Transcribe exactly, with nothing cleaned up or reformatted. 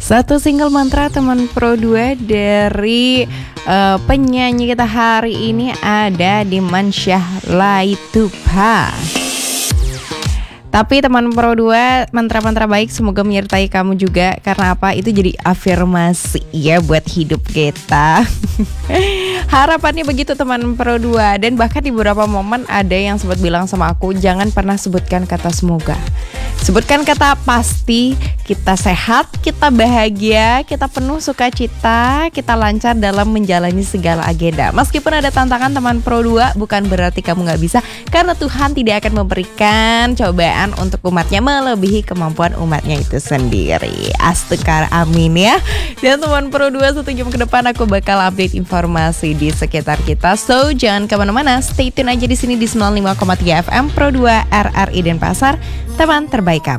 Satu single mantra teman Pro dua dari uh, penyanyi kita hari ini ada di Mansyah Laitubha. Tapi teman Pro dua, mantra-mantra baik semoga menyertai kamu juga. Karena apa? Itu jadi afirmasi ya buat hidup kita. Harapannya begitu teman Pro dua. Dan bahkan di beberapa momen ada yang sempat bilang sama aku, jangan pernah sebutkan kata semoga. Sebutkan kata pasti, kita sehat, kita bahagia, kita penuh sukacita, kita lancar dalam menjalani segala agenda. Meskipun ada tantangan teman Pro dua, bukan berarti kamu gak bisa. Karena Tuhan tidak akan memberikan cobaan untuk umatnya melebihi kemampuan umatnya itu sendiri. Astekar amin ya. Dan teman Pro dua, satu jam ke depan aku bakal update informasi di sekitar kita. So jangan kemana-mana, stay tune aja di sini di sembilan puluh lima koma tiga F M Pro dua R R I Denpasar, teman terbaik kamu.